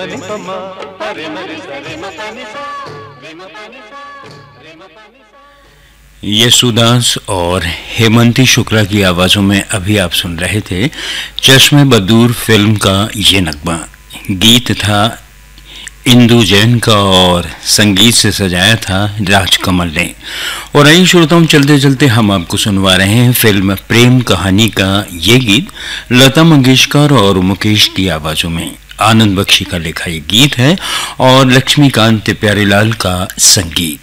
यशुदास और हेमंती शुक्ला की आवाज़ों में अभी आप सुन रहे थे चश्मे बदूर फिल्म का ये नगमा। गीत था इंदु जैन का और संगीत से सजाया था राजकमल ने। और आइए श्रोताओं, चलते चलते हम आपको सुनवा रहे हैं फिल्म प्रेम कहानी का ये गीत लता मंगेशकर और मुकेश की आवाज़ों में। आनंद बख्शी का लिखा ये गीत है और लक्ष्मीकांत प्यारेलाल का संगीत।